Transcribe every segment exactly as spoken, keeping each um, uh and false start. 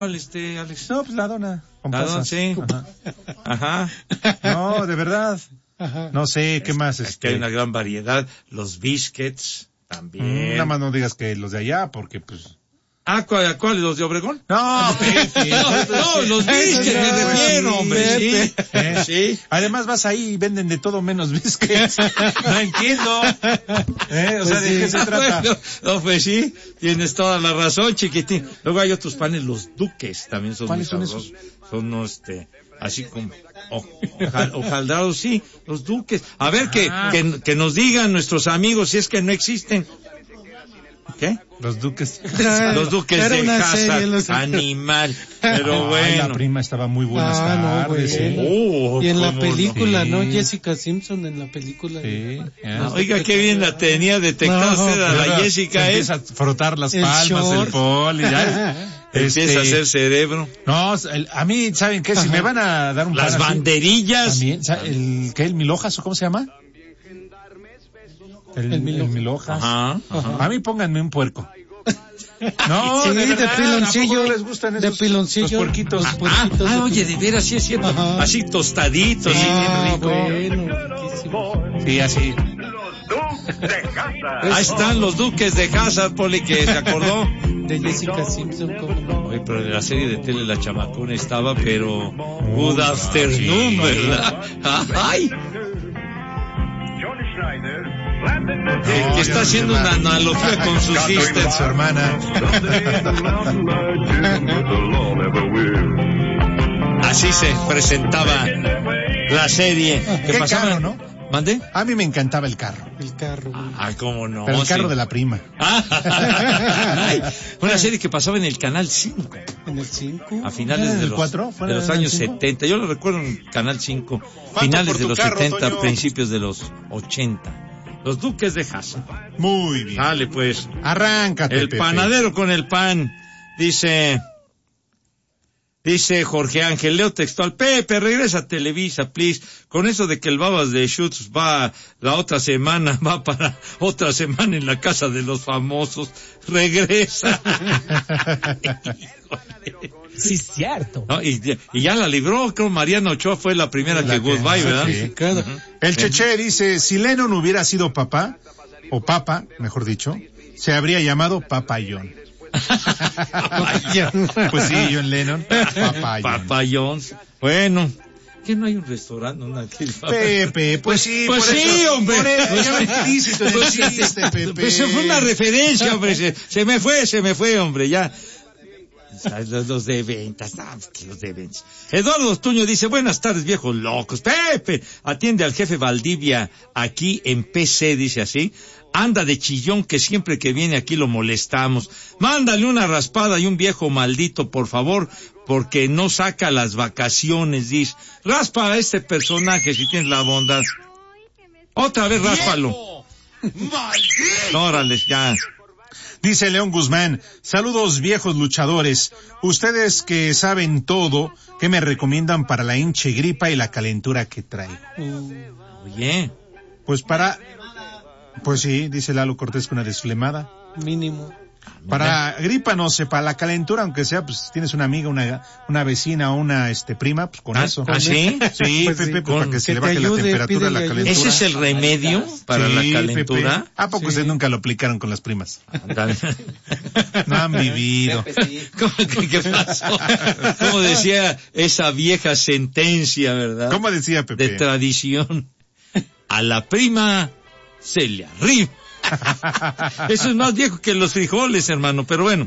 este, Alex? No, pues la dona. Con la dona, sí. Ajá. Ajá. No, de verdad. Ajá. No sé, ¿qué más? Es este... que hay una gran variedad. Los biscuits también. Mm, nada más no digas que los de allá, porque pues... Ah, ¿cuáles? ¿Cuál, ¿los de Obregón? No, Pepe. no, no, los biscuits me refiero, hombre, sí. ¿Eh? Sí. Además vas ahí y venden de todo menos biscuits. No entiendo. ¿Eh? O sea, pues ¿de sí. qué se trata? Bueno, no, pues sí, tienes toda la razón, chiquitín. Luego hay otros panes, los duques, también son muy sabrosos. Son esos? Son, este, así como, ojal, hojaldrados, sí, los duques. A ver, ah. que, que, que nos digan nuestros amigos si es que no existen. ¿Qué? Los duques. Los duques de Hazard, los... animal. Pero ah, bueno. La prima estaba muy buena. Ah, tarde, no, sí. oh, y en la película, no, sí. ¿no? Jessica Simpson en la película. Sí. No, oiga, qué bien la tenía detectada no, usted a la Jessica, ¿eh? Empieza a frotar las el palmas, short. El pol y ya. Este, empieza a hacer cerebro. No, el, a mí, ¿saben qué? Si me van a dar un Las banderillas. También, el, ¿qué? ¿El Milojas o cómo se llama? El, el, Milojas. El Milojas. Ajá, ajá. A mí pónganme un puerco. No, sí, de, de piloncillo. No les gustan esos, de piloncillo. Los puerquitos. Ah, puerquitos ah, ah oye, de veras, sí es cierto. Ajá. Así tostaditos, sí, ah, bien rico. Bueno, sí, así. Ahí están los duques de Hazard, Poli, que se acordó. De Jessica Simpson, ¿cómo no? Oye, pero en la serie de tele La Chamacona estaba, pero... Good afternoon, ¿verdad? ¡Ay! Que, que está haciendo una analogía con su sister, su hermana. Así se presentaba la serie. Que pasaba, carro, ¿no? ¿Mande? A mí me encantaba el carro. El carro. Ah, cómo no. Pero el carro sí. de la prima. Ay, una serie que pasaba en el Canal cinco. ¿En el cinco? A finales de los, cuatro? de los años setenta. Yo lo recuerdo en Canal cinco. Finales de los carro, setenta, Toño? Principios de los ochenta. Los duques de Hazard. Muy bien. Dale, pues. Arráncate, El Pepe. panadero con el pan. Dice... Dice Jorge Ángel, leo textual, Pepe, regresa a Televisa, please. Con eso de que el Babas de Schutz va la otra semana, va para otra semana en la casa de los famosos. Regresa. Sí, cierto. No, y, y ya la libró, creo Mariana Ochoa fue la primera la que, que goodbye, ¿verdad? Sí. Uh-huh. El Cheche dice, si Lennon hubiera sido papá, o papa, mejor dicho, se habría llamado Papayón. Pues sí, John Lennon, Papayón. Papayón. Bueno, ¿qué no hay un restaurante? Una Pepe, pues sí, pues por sí, eso, hombre. Por eso, ya me explícito en el chiste, Pepe. Pues se fue una referencia, hombre. Se, se me fue, se me fue, hombre, ya. Los, los de ventas, no, los de ventas. Eduardo Tuño dice, buenas tardes, viejos locos. Pepe, atiende al jefe Valdivia aquí en P C, dice así. Anda de chillón que siempre que viene aquí lo molestamos. Mándale una raspada y un viejo maldito, por favor, porque no saca las vacaciones, dice. Raspa a este personaje si tienes la bondad. Otra vez ráspalo. No, órale, ya. Dice León Guzmán, saludos viejos luchadores. Ustedes que saben todo, ¿qué me recomiendan para la hinche gripa y la calentura que traigo? Oye. Pues para... Pues sí, dice Lalo Cortés con una desflemada. Mínimo. Para gripa no sé, para la calentura, aunque sea, pues si tienes una amiga, una una vecina o una este prima, pues con ¿Ah, eso. ¿Ah, sí? Sí, pues Pepe, sí, pues, para que, que se le baje ayude, la temperatura, la calentura. ¿Ese es el remedio para sí, la calentura? Pepe. ¿A poco sí. Ustedes nunca lo aplicaron con las primas? Dale. No han vivido. Pepe, sí. ¿Cómo que qué pasó? Como decía esa vieja sentencia, ¿verdad? ¿Cómo decía Pepe? De tradición. A la prima se le arriba. Eso es más viejo que los frijoles, hermano, pero bueno.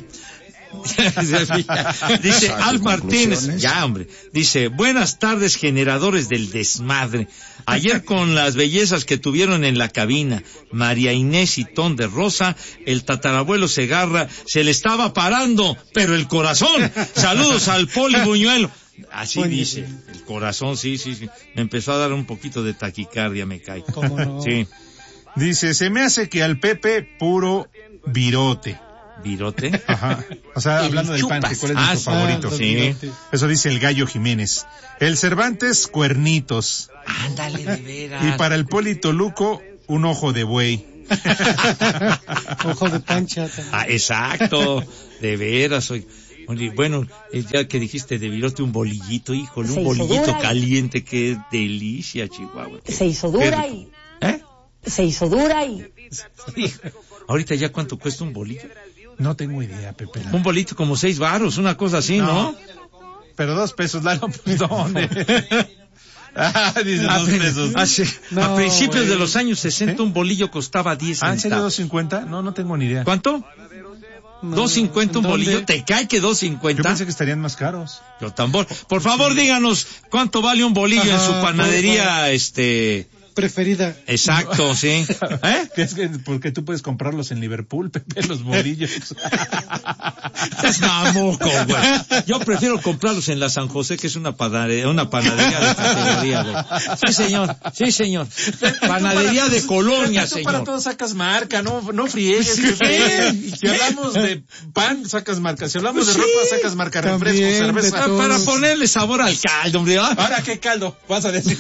Dice Al Martínez, ya hombre, dice, buenas tardes generadores del desmadre. Ayer con las bellezas que tuvieron en la cabina, María Inés y Ton de Rosa, el tatarabuelo Segarra se le estaba parando, pero el corazón. Saludos al Poli Buñuelo. Así Oye, dice, el corazón, sí, sí, sí. Me empezó a dar un poquito de taquicardia, me cae. ¿Cómo no? Sí. Dice, se me hace que al Pepe puro virote. ¿Virote? Ajá. O sea, el hablando del pan, ¿cuál es ah, nuestro favorito? Sí. Eso dice el Gallo Jiménez. El Cervantes, cuernitos. Ándale, de veras. Y para el Poli Toluco, un ojo de buey. Ojo de pancha. Ah, exacto. De veras, soy. Oye, bueno, eh, ya que dijiste de virote, un bolillito, híjole, un Se hizo bolillito dura y- caliente, qué delicia, Chihuahua. Qué- Se hizo qué dura rico. y... ¿Eh? Se hizo dura y... Ahorita ya cuánto cuesta un bolillo. No tengo idea, Pepe. Un bolito como seis varos, una cosa así, ¿no? No. Pero dos pesos, Lalo, pues, ¿dónde? Ah, dice A, dos pesos. hace- No, a principios güey. de los años sesenta ¿Eh? un bolillo costaba diez ¿Ah, en serio dos centavos. cincuenta? No, no tengo ni idea. ¿Cuánto? No, ¿dos cincuenta un ¿dónde? bolillo? ¿Te cae que dos Yo cincuenta? pensé que estarían más caros. Yo tambor. Por favor, díganos cuánto vale un bolillo en Ajá, su por panadería, este... Preferida. Exacto, sí. ¿Eh? Es que porque tú puedes comprarlos en Liverpool, Pepe, los bolillos. Es mamuco, güey. Yo prefiero comprarlos en la San José, que es una panadería, una panadería de categoría, güey. Sí, señor. Sí, señor. Panadería de colonia, Tú para señor. todo sacas marca, no, no friegues. Sí, Pepe. ¿qué? Si hablamos de pan, sacas marca. Si hablamos Pues de sí. ropa, sacas marca. Refresco, También, de cerveza. todo. Para ponerle sabor al caldo, hombre. ¿ah? Ahora, ¿qué caldo? Vas a decir.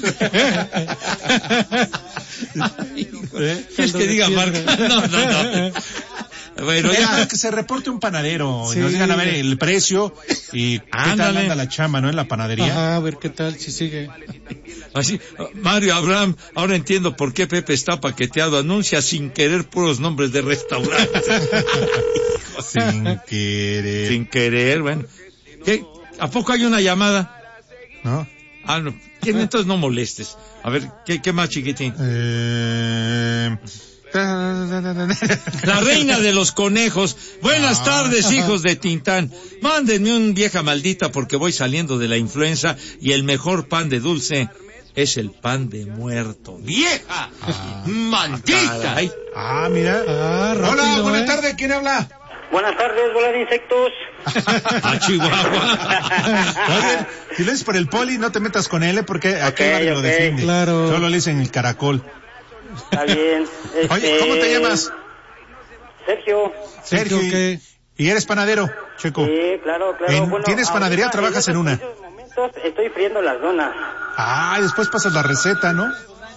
¿Eh? ¿Quieres que diga marca? No, no, no. Bueno, Ya, ya. que se reporte un panadero Sí. y nos digan a ver el precio y qué tal Ándale. anda la chamba, ¿no? En la panadería. Ajá, a ver qué tal, si sigue. Así, Mario Abraham, ahora entiendo por qué Pepe está paqueteado. Anuncia sin querer puros nombres de restaurantes. Sin querer. Sin querer, bueno. ¿Qué? ¿A poco hay una llamada? ¿No? Ah, no. Entonces no molestes. A ver, ¿qué, qué más, chiquitín? Eh... La reina de los conejos. Buenas Ah. tardes, hijos de Tintán. Mándenme un vieja maldita porque voy saliendo de la influenza y el mejor pan de dulce es el pan de muerto. ¡Vieja! ¡Maldita! Caray. Ah, mira. Ah, rápido, Hola, buenas ¿eh? tardes. ¿Quién habla? Buenas tardes, bola de insectos. A Chihuahua. Oye, si lo dices por el poli, no te metas con él, ¿eh? Porque aquí Ok, nadie lo ok. defiende. Claro. Solo le dicen el caracol. Está bien. Este... Oye, ¿cómo te llamas? Sergio. Sergio. Sergio, ¿qué? ¿Y eres panadero, Checo? Sí, claro, claro. ¿En- Bueno, ¿tienes panadería o ahorita, trabajas en una? estos momentos estoy friendo las donas. Ah, después pasas la receta, ¿no?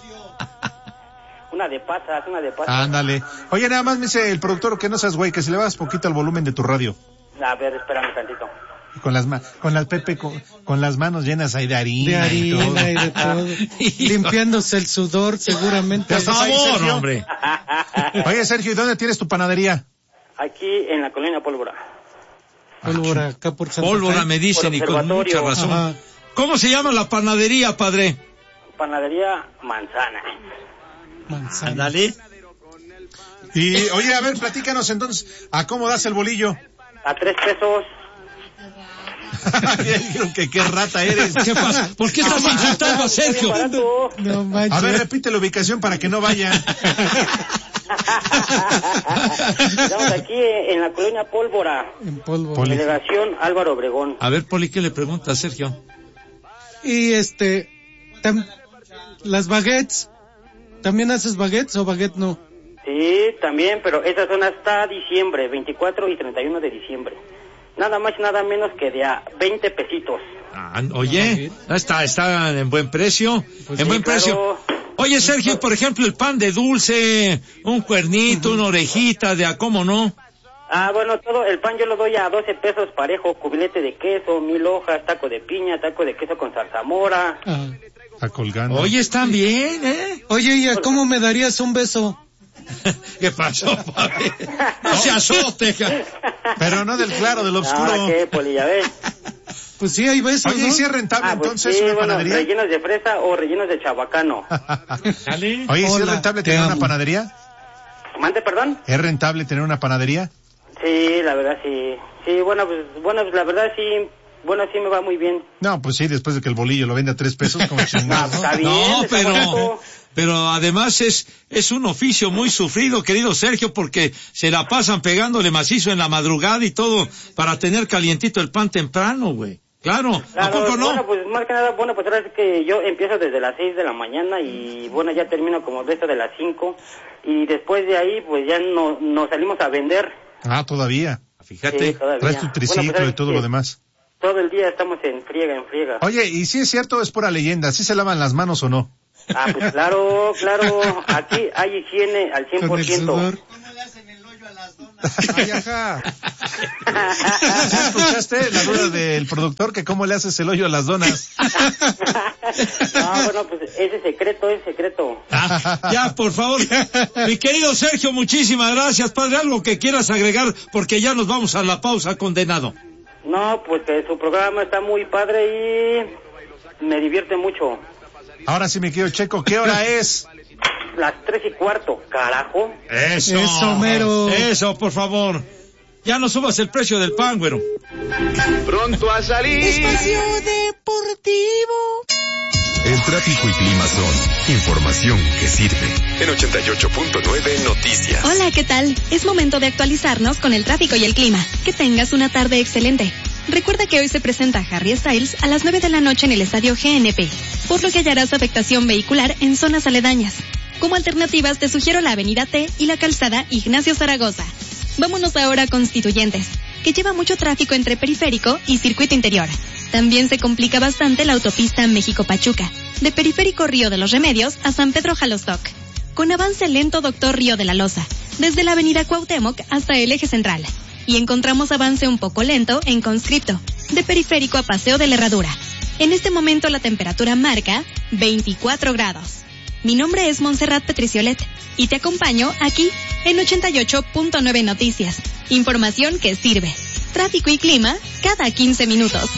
Una de pasas, una de pasas. Ándale. Oye, nada más me dice el productor que no seas güey, que si le bajas poquito al volumen de tu radio. A ver, espérame tantito. Y con las ma con las Pepe con, con las manos llenas ahí de harina. De y todo. harina y de todo. Limpiándose el sudor, seguramente. Ya Por estás ahí, favor, Sergio. hombre. Oye, Sergio, ¿y dónde tienes tu panadería? Aquí en la colonia Pólvora. Pólvora, acá por Santa Pólvora Fe. me dicen y con observatorio. mucha razón. Ajá. ¿Cómo se llama la panadería, padre? Panadería Manzana. Manzana. Ándale. Y, oye, a ver, platícanos entonces, ¿a cómo das el bolillo? A tres pesos. Creo que qué rata eres. ¿Qué pasa? ¿Por qué estás insultando a Sergio? Barato. No manches. A ver, repite la ubicación para que no vaya. Estamos aquí en la colonia Pólvora. En polvo. Poli. Delegación Álvaro Obregón. A ver, Poli, ¿qué le pregunta a Sergio? Y este, tam- las baguettes. ¿También haces baguettes o baguette no? Sí, también, pero esas son hasta diciembre, veinticuatro y treinta y uno de diciembre. Nada más y nada menos que de a veinte pesitos. Ah, oye, está, está en buen precio, Pues en sí, buen claro. precio. Oye, Sergio, por ejemplo, el pan de dulce, un cuernito, una orejita, de a cómo no. Ah, bueno, todo el pan yo lo doy a doce pesos parejo, cubilete de queso, mil hojas, taco de piña, taco de queso con zarzamora. Ah. Está colgando. Oye, están bien, ¿eh? Oye, ¿y a cómo me darías un beso? ¿Qué pasó, padre? No se azote, ja. Pero no del claro, del oscuro. Ah, qué, Poli, ya ves. Pues sí, hay besos, Oye, ¿no? ¿y si es rentable Ah, pues entonces sí, una bueno, panadería? rellenos de fresa o rellenos de chabacano. Dale. Oye, ¿y si es Hola, rentable te tener una amo. panadería? ¿Mande, perdón? ¿Es rentable tener una panadería? Sí, la verdad sí. Sí, bueno, pues, bueno, pues la verdad sí, bueno, sí me va muy bien. No, pues sí, después de que el bolillo lo vende a tres pesos, como Ah, chingado. está bien, No, está pero, barato. pero además es, es un oficio muy sufrido, querido Sergio, porque se la pasan pegándole macizo en la madrugada y todo para tener calientito el pan temprano, güey. Claro, ¿a Claro, poco no? bueno, pues más que nada, bueno, pues ahora sí que yo empiezo desde las seis de la mañana y bueno, ya termino como de esto de las cinco y después de ahí pues ya no, nos salimos a vender. Ah, todavía. Fíjate. Sí, todavía. Traes tu triciclo Bueno, pues, y todo sí, lo demás. Todo el día estamos en friega, en friega. Oye, ¿y si es cierto o es pura leyenda? ¿Sí se lavan las manos o no? Ah, pues claro, claro, aquí hay higiene al cien Con por el ciento. sudor. Ay, ajá. ¿Ya escuchaste la duda del productor que cómo le haces el hoyo a las donas? No, bueno, pues ese secreto es secreto. Ah, ya, por favor. Mi querido Sergio, muchísimas gracias, padre. Algo que quieras agregar, porque ya nos vamos a la pausa, condenado. No, pues que su programa está muy padre y me divierte mucho. Ahora sí, mi querido Checo, ¿qué hora es? Las tres y cuarto, carajo. Eso. Eso, mero. Eso, por favor. Ya no subas el precio del pan, güero. Pronto a salir. Espacio Deportivo. El tráfico y clima son información que sirve. En ochenta y ocho punto nueve Noticias. Hola, ¿qué tal? Es momento de actualizarnos con el tráfico y el clima. Que tengas una tarde excelente. Recuerda que hoy se presenta Harry Styles a las nueve de la noche en el estadio G N P, por lo que hallarás afectación vehicular en zonas aledañas. Como alternativas te sugiero la avenida T y la calzada Ignacio Zaragoza. Vámonos ahora a Constituyentes, que lleva mucho tráfico entre Periférico y Circuito Interior. También se complica bastante la autopista México-Pachuca, de Periférico Río de los Remedios a San Pedro Jalostoc. Con avance lento Doctor Río de la Loza, desde la avenida Cuauhtémoc hasta el eje central. Y encontramos avance un poco lento en Conscripto, de Periférico a Paseo de la Herradura. En este momento la temperatura marca veinticuatro grados. Mi nombre es Montserrat Petriciolet y te acompaño aquí en ochenta y ocho punto nueve Noticias. Información que sirve. Tráfico y clima cada quince minutos.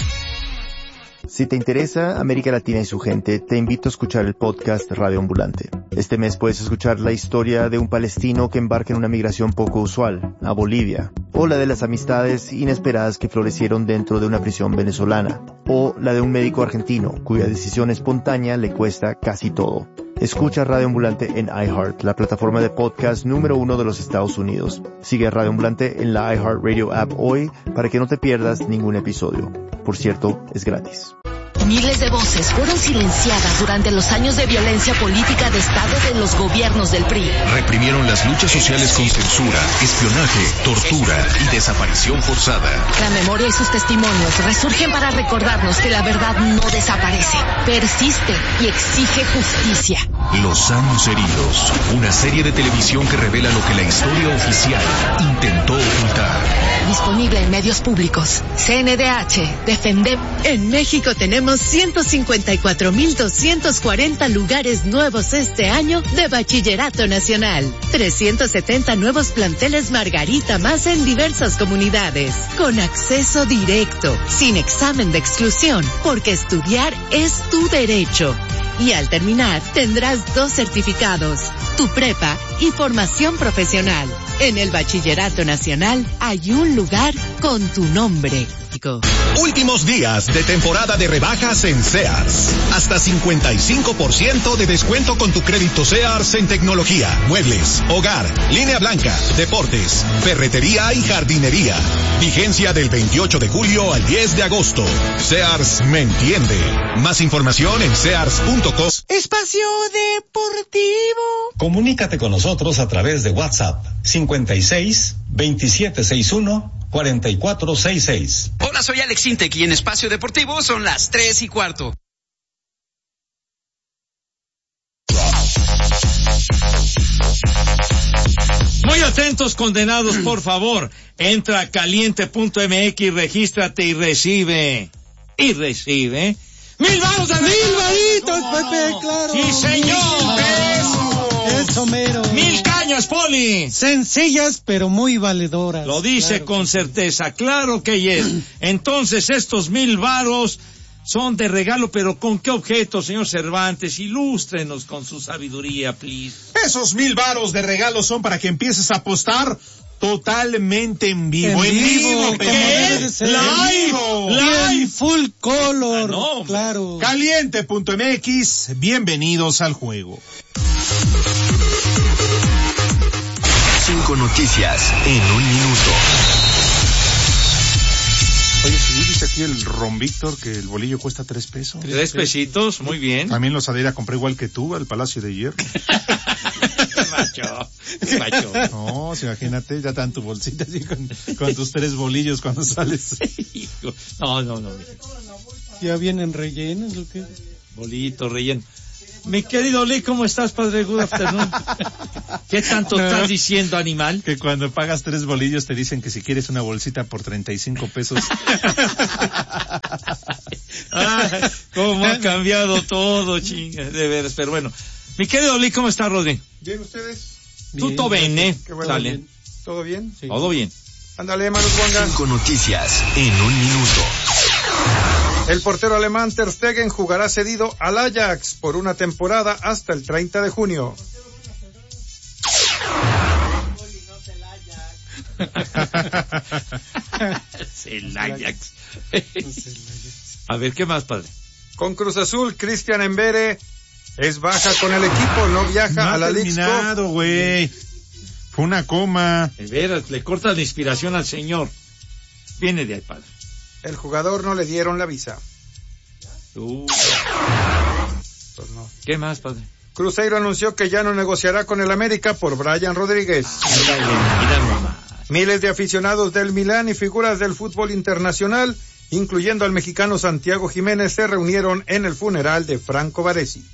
Si te interesa América Latina y su gente, te invito a escuchar el podcast Radio Ambulante. Este mes puedes escuchar la historia de un palestino que embarca en una migración poco usual, a Bolivia, o la de las amistades inesperadas que florecieron dentro de una prisión venezolana, o la de un médico argentino cuya decisión espontánea le cuesta casi todo. Escucha Radio Ambulante en iHeart, la plataforma de podcast número uno de los Estados Unidos. Sigue a Radio Ambulante en la iHeartRadio app hoy para que no te pierdas ningún episodio. Por cierto, es gratis. Miles de voces fueron silenciadas durante los años de violencia política de Estado de los gobiernos del P R I. Reprimieron las luchas sociales con censura, espionaje, tortura y desaparición forzada. La memoria y sus testimonios resurgen para recordarnos que la verdad no desaparece, persiste y exige justicia. Los años heridos, una serie de televisión que revela lo que la historia oficial intentó ocultar. Disponible en medios públicos. C N D H, defendemos. En México tenemos ciento cincuenta y cuatro mil doscientos cuarenta lugares nuevos este año de Bachillerato Nacional. trescientos setenta nuevos planteles Margarita más en diversas comunidades. Con acceso directo, sin examen de exclusión, porque estudiar es tu derecho. Y al terminar, tendrás dos certificados, tu prepa y formación profesional. En el Bachillerato Nacional hay un lugar con tu nombre. Últimos días de temporada de rebajas en Sears. Hasta cincuenta y cinco por ciento de descuento con tu crédito Sears en tecnología, muebles, hogar, línea blanca, deportes, ferretería y jardinería. Vigencia del veintiocho de julio al diez de agosto. Sears me entiende. Más información en sears punto com. Espacio Deportivo. Comunícate con nosotros a través de WhatsApp cincuenta y seis, veintisiete sesenta y uno, cuarenta y cuatro sesenta y seis. Hola, soy Alex Intec y en Espacio Deportivo son las tres y cuarto. Muy atentos, condenados, por favor. Entra a caliente punto m x, regístrate y recibe. Y recibe. ¡Mil varos de ¡Mil varitos, Pepe, claro! ¡Sí, señor! ¡Eso! ¡Eso mero! ¡Mil cañas, Poli! Sencillas, pero muy valedoras. Lo dice claro. con certeza, claro que es. Entonces, estos mil varos son de regalo, pero ¿con qué objeto, señor Cervantes? Ilústrenos con su sabiduría, please. Esos mil varos de regalo son para que empieces a apostar totalmente en vivo. En, en vivo, vivo, ¿qué? Live, live, full color. Ah, no, claro. caliente punto m x, bienvenidos al juego. Cinco noticias en un minuto. Oye, sí, dice aquí el Ron Víctor que el bolillo cuesta tres pesos. Tres pesitos, muy bien. También los Adela compré igual que tú al Palacio de Hierro. Macho, macho. No, si imagínate, ya tan tu bolsita así con, con tus tres bolillos cuando sales. No, no, no. ¿Ya vienen rellenos o qué? Bolito, relleno. Mi querido Lee, ¿cómo estás, padre? Good afternoon. ¿Qué tanto no. estás diciendo, animal? Que cuando pagas tres bolillos te dicen que si quieres una bolsita por treinta y cinco pesos. Ah, cómo ha cambiado todo, chinga, de veras. Pero bueno, mi querido Lee, ¿cómo está, Rodri? Bien, ¿ustedes? Tutto bene. Qué bueno. Dale. Bien. ¿Todo bien? Sí. Todo bien. Ándale, Manu Juanga. Cinco noticias en un minuto. El portero alemán Ter Stegen jugará cedido al Ajax por una temporada hasta el treinta de junio. El Ajax. A ver, ¿qué más, padre? Con Cruz Azul, Cristian Embere es baja con el equipo, no viaja no a la League Cup. No ha terminado, güey. Fue una coma. De veras, le cortas la inspiración al señor. Viene de ahí, padre. El jugador no le dieron la visa. Uh. Pues no. ¿Qué más, padre? Cruzeiro anunció que ya no negociará con el América por Brian Rodríguez. Mira, mira nomás. Miles de aficionados del Milán y figuras del fútbol internacional, incluyendo al mexicano Santiago Jiménez, se reunieron en el funeral de Franco Baresi.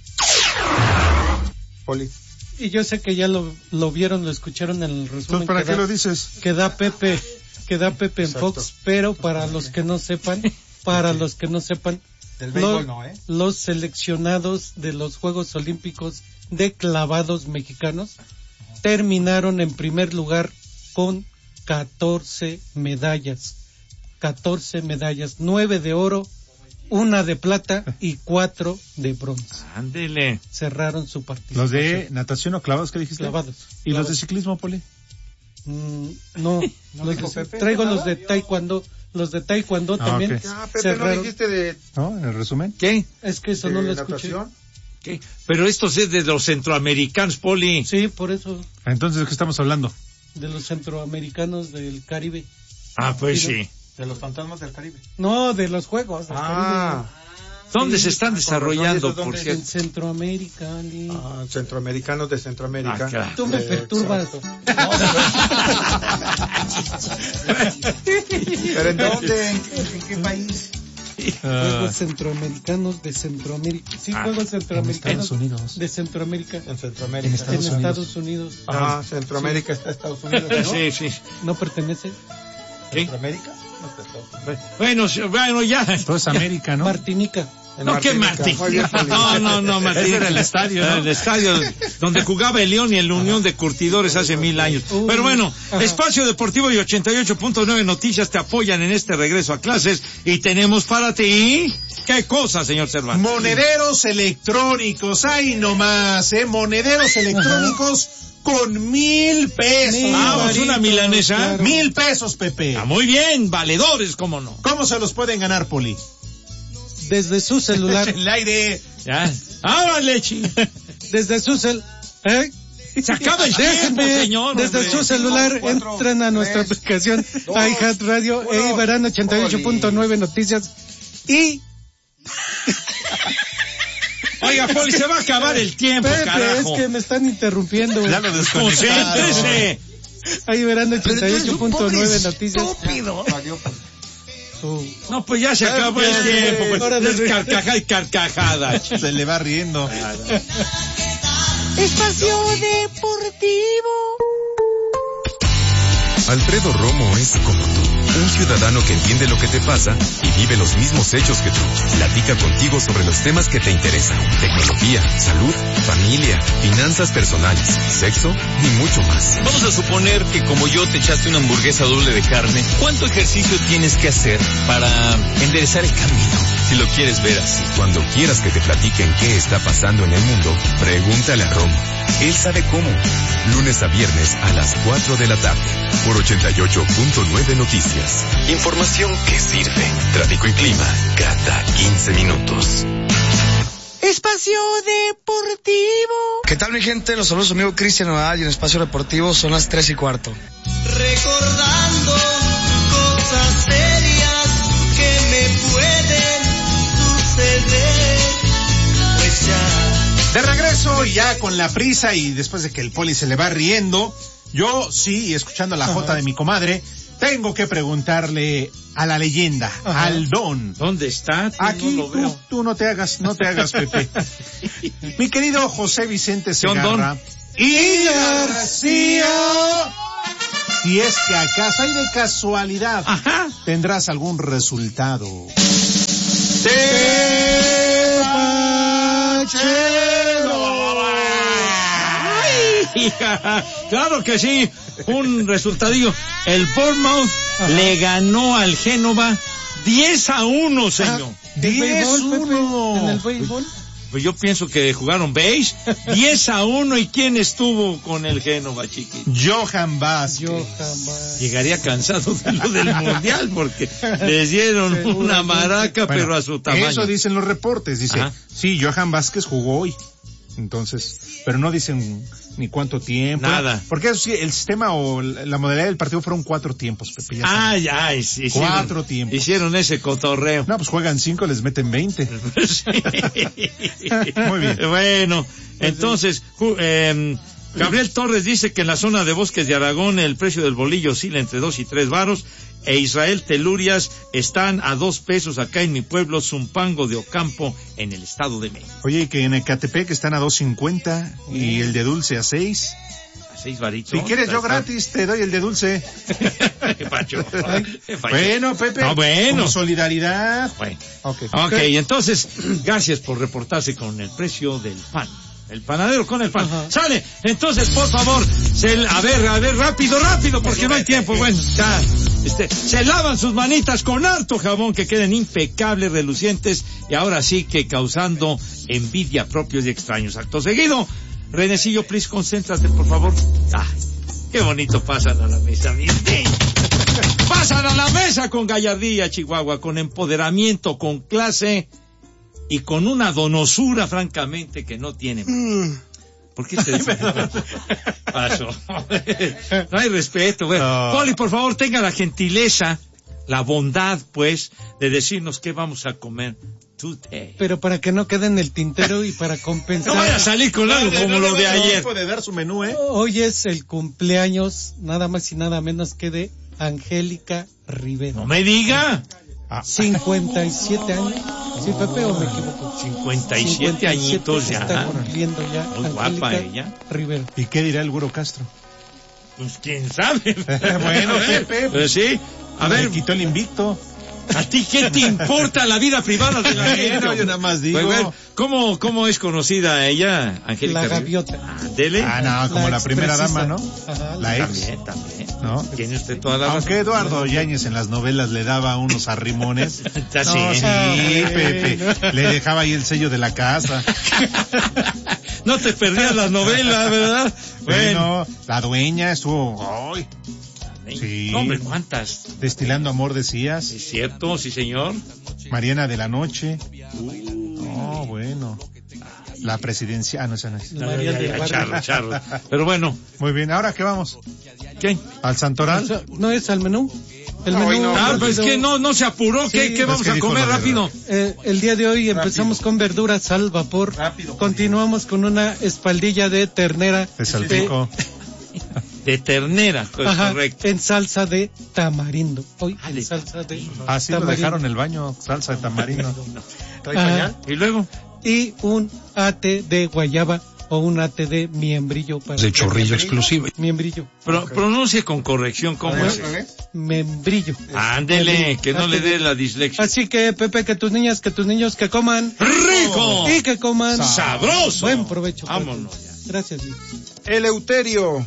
Poli. Y yo sé que ya lo, lo vieron, lo escucharon en el resumen. ¿Para qué da, lo dices? Que da Pepe, que da Pepe en Exacto. Fox, pero para los que no sepan, para los que no sepan, Del béisbol los, no, ¿eh? los seleccionados de los Juegos Olímpicos de clavados mexicanos terminaron en primer lugar con catorce medallas. catorce medallas, nueve de oro, una de plata y cuatro de bronce. Ándele. Cerraron su partido. ¿Los de natación o clavados que dijiste? Clavados. ¿Y clavados. los de ciclismo, Poli? Mm, no, ¿No los dijo de, Pepe? traigo ¿Nada? los de taekwondo, los de taekwondo Ah, también. ok. Ah, Pepe, cerraron. ¿no dijiste de, ¿No? ¿En el resumen? ¿Qué? Es que eso de no lo escuché. natación? ¿Qué? Pero estos es de los centroamericanos, Poli. Sí, por eso, Entonces, ¿de qué estamos hablando? de los centroamericanos del Caribe. Ah, pues sí. De los fantasmas del Caribe. No, de los Juegos del Ah, ¿Dónde Sí. se están Ah, desarrollando, con razón, ¿y por esos Caribe. En cierto? Centroamérica, Ali. ah, centroamericanos de Centroamérica. Ah, claro. Tú me Eh, perturbas. ¿Pero en dónde? ¿En, en qué país? Juegos centroamericanos de Centroamérica. Sí, Ah, Juegos centroamericanos Estados Unidos. de Centroamérica. En Centroamérica. En Estados Unidos. Ah, Centroamérica está Estados Unidos, ¿no? Sí, sí. ¿No pertenece? ¿Qué? ¿Centroamérica? No está Estados Unidos. Bueno, sí, bueno, ya. Todo es América, ¿no? Martinica. En No, ¿qué Martinica. Muy bien, Martín? Poli. No, no, no, Martín. Ese era el estadio, ¿no? El estadio donde jugaba el León y el Unión de Curtidores hace mil años. Uy. Pero bueno, Ajá. Espacio Deportivo y ochenta y ocho punto nueve Noticias te apoyan en este regreso a clases y tenemos para ti... ¿Qué cosa, señor Cervantes? Monederos electrónicos, ay nomás, ¿eh? Monederos electrónicos con mil pesos. Mil Vamos, varitos, una milanesa. claro. Mil pesos, Pepe. Ah, muy bien, valedores, cómo no. ¿Cómo se los pueden ganar, Poli? Desde su celular. En el aire. Ya. Ahora, leche. Desde su cel... ¿Eh? Se acaba el tiempo, Déjenme, señor. desde hombre. su celular Cuatro, entran a nuestra tres, aplicación dos, iHeart Radio uno. e verán ochenta y ocho punto nueve Noticias y... Oiga, Poli, se va a acabar el tiempo, Pepe, carajo. es que me están interrumpiendo. Ya lo desconectaron. Concéntrese. Ahí verán ochenta y ocho punto nueve Noticias. Estúpido. Uh, No, pues ya se acabó el tiempo. Pues, Hora de- es carcajada y carcajada. Se le va riendo. Espacio Deportivo. Alfredo Romo es como tú, un ciudadano que entiende lo que te pasa y vive los mismos hechos que tú. Platica contigo sobre los temas que te interesan: tecnología, salud, familia, finanzas personales, sexo y mucho más. Vamos a suponer que como yo te echaste una hamburguesa doble de carne, ¿cuánto ejercicio tienes que hacer para enderezar el camino? Si lo quieres ver así. Cuando quieras que te platiquen qué está pasando en el mundo, pregúntale a Romo. Él sabe cómo. Lunes a viernes a las cuatro de la tarde, por ochenta y ocho punto nueve Noticias. Información que sirve. Tráfico y clima cada quince minutos. Espacio Deportivo. ¿Qué tal, mi gente? Los saludos a su amigo Cristian Nodal y en Espacio Deportivo son las tres y cuarto. Recordando cosas serias que me pueden suceder, pues ya. De regreso, ya con la prisa y después de que el Poli se le va riendo, yo sí, y escuchando la jota de mi comadre, tengo que preguntarle a la leyenda, Ajá. al don. ¿Dónde está? Aquí no lo tú, veo. tú no te hagas, no te hagas, Pepe. Mi querido José Vicente Segarra. Y García. Y es que acaso hay de casualidad, Ajá. tendrás algún resultado. Ay, claro que sí, un resultadillo. El Bournemouth Ajá. le ganó al Génova diez a uno, señor. diez a uno. ¿En el béisbol? Pues yo pienso que jugaron base, diez a uno, ¿y quién estuvo con el Génova, chiquito? Johan Vázquez. Johan Vázquez. Llegaría cansado de lo del Mundial, porque les dieron una maraca, bueno, pero a su tamaño. Eso dicen los reportes, dice, Ajá. sí, Johan Vázquez jugó hoy. Entonces, pero no dicen ni cuánto tiempo. Nada. Porque eso sí, el sistema o la modalidad del partido fueron cuatro tiempos, Pepe. Ya ah, ya, hicieron, cuatro tiempos. Hicieron ese cotorreo. No, pues juegan cinco, les meten veinte. Sí. Muy bien. Bueno, entonces, eh, Gabriel Torres dice que en la zona de Bosques de Aragón el precio del bolillo oscila entre dos y tres varos. E Israel Telurias están a dos pesos acá en mi pueblo, Zumpango de Ocampo, en el Estado de México. Oye, que en Ecatepec están a dos cincuenta y el de dulce a seis. A seis varitos. Si quieres yo gratis te doy el de dulce. Qué pacho. Qué pacho. Bueno, Pepe. No, bueno. Como solidaridad. Bueno. Okay. ok, entonces, gracias por reportarse con el precio del pan. El panadero con el pan. Ajá. Sale. Entonces, por favor, se, a ver, a ver, rápido, rápido, porque no hay tiempo. Bueno, ya, este, se lavan sus manitas con harto jabón, que queden impecables, relucientes, y ahora sí que causando envidia a propios y extraños. Acto seguido, Renecillo, please, concéntrate, por favor. Ay, qué bonito pasan a la mesa, mi pasan a la mesa con gallardía, Chihuahua, con empoderamiento, con clase, y con una donosura, francamente, que no tiene. Mm. ¿Por qué se pasó? No hay respeto. Bueno, no. Poli, por favor, tenga la gentileza, la bondad, pues, de decirnos qué vamos a comer today. Pero para que no quede en el tintero y para compensar. No vaya a salir con algo no, como no, lo de no, ayer. No puede dar su menú, ¿eh? Hoy es el cumpleaños, nada más y nada menos que de Angélica Rivera. No me diga. Ah. cincuenta y siete años. ¿Sí, Pepe, o me equivoco? cincuenta y siete añitos ya. Está cumpliendo ya. Muy Angélica guapa ella. Rivera. ¿Y qué dirá el Güero Castro? Pues quién sabe. Bueno, Pepe. Pues sí. A ver. Quitó el invicto. ¿A ti qué te importa la vida privada de la gente? No, yo nada más digo. Pues, bueno, ¿cómo, ¿Cómo es conocida ella, Angélica? La gaviota. Ah, dele. Ah, no, como la, la primera dama, ¿no? Ajá, la ex. También, también. ¿No? Tiene usted toda la Aunque razón. Eduardo Yáñez en las novelas le daba unos arrimones. no, sí, sí, Pepe. Le dejaba ahí el sello de la casa. No te perdías las novelas, ¿verdad? Bueno, bueno, la dueña estuvo... ¡Ay! Sí. Hombre, ¿cuántas? Destilando amor, decías. Es cierto, sí, señor. Mariana de la Noche. Uh. Oh, bueno. La presidencia. Ah, no, esa no es. No, ya, ya, ya, charro, charro. Pero bueno. Muy bien, ¿ahora qué vamos? ¿Qué? ¿Al Santoral? No, es al menú. El no, menú. No, ah, pues es que no, no se apuró. Sí, ¿Qué, qué vamos a comer rápido? Eh, el día de hoy rápido. Empezamos con verduras al vapor. Rápido. Continuamos con una espaldilla de ternera. De salpico. De ternera, pues, ajá, correcto. En salsa de tamarindo. Hoy ah, en salsa de Ah, sí, tamarindo. Lo dejaron en el baño, salsa de tamarindo. Ah, y luego y un ate de guayaba o un ate de miembrillo para de chorrillo exclusivo. Miembrillo. Pro, okay. Pronuncie con corrección cómo es. Membrillo. Ándele, que no ate le dé la dislexia. Así que Pepe, que tus niñas, que tus niños que coman rico y que coman sabroso. Buen provecho. Vámonos. Ya. Gracias. Eleuterio.